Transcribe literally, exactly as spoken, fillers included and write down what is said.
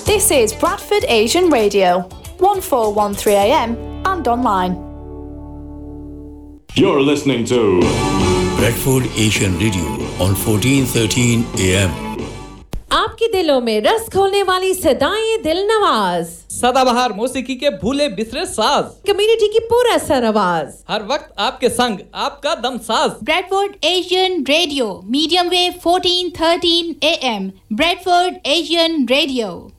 This is Bradford Asian Radio, fourteen thirteen A M and online. You're listening to Bradford Asian Radio on fourteen thirteen A M. आपके दिलों में रस खोलने वाली सदाएं दिल नवाज, सदाबहार मौसीकी के भूले बिसरे साज, कम्युनिटी की पूरा सर आवाज, हर वक्त आपके संग आपका दम साज। Bradford Asian Radio, medium wave fourteen thirteen A M. Bradford Asian Radio.